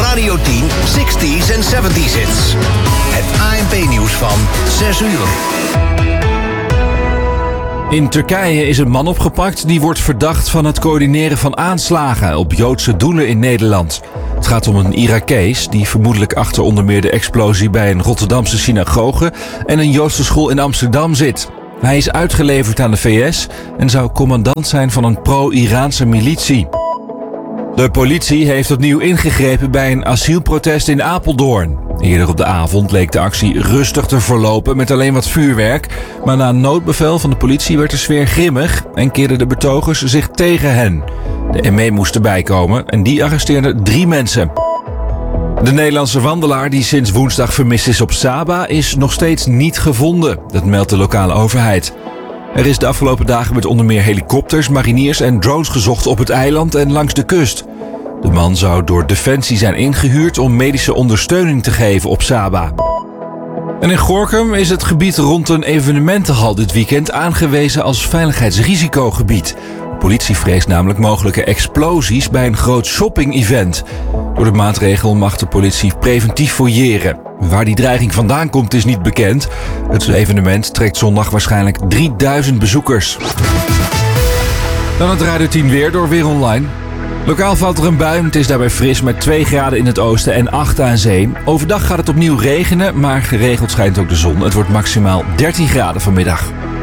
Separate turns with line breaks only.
Radio 10 60s en 70s hits. Het ANP-nieuws van 6 uur.
In Turkije is een man opgepakt die wordt verdacht van het coördineren van aanslagen op Joodse doelen in Nederland. Het gaat om een Irakees die vermoedelijk achter onder meer de explosie bij een Rotterdamse synagoge en een Joodse school in Amsterdam zit. Hij is uitgeleverd aan de VS en zou commandant zijn van een pro-Iraanse militie. De politie heeft opnieuw ingegrepen bij een asielprotest in Apeldoorn. Eerder op de avond leek de actie rustig te verlopen met alleen wat vuurwerk. Maar na een noodbevel van de politie werd de sfeer grimmig en keerden de betogers zich tegen hen. De ME moest erbij komen en die arresteerde 3 mensen. De Nederlandse wandelaar die sinds woensdag vermist is op Saba is nog steeds niet gevonden. Dat meldt de lokale overheid. Er is de afgelopen dagen met onder meer helikopters, mariniers en drones gezocht op het eiland en langs de kust. De man zou door Defensie zijn ingehuurd om medische ondersteuning te geven op Saba. En in Gorinchem is het gebied rond een evenementenhal dit weekend aangewezen als veiligheidsrisicogebied. De politie vreest namelijk mogelijke explosies bij een groot shopping-event. Door de maatregel mag de politie preventief fouilleren. Waar die dreiging vandaan komt is niet bekend. Het evenement trekt zondag waarschijnlijk 3000 bezoekers. Dan het Radio 10 weer door Weer Online. Lokaal valt er een bui, het is daarbij fris met 2 graden in het oosten en 8 aan zee. Overdag gaat het opnieuw regenen, maar geregeld schijnt ook de zon. Het wordt maximaal 13 graden vanmiddag.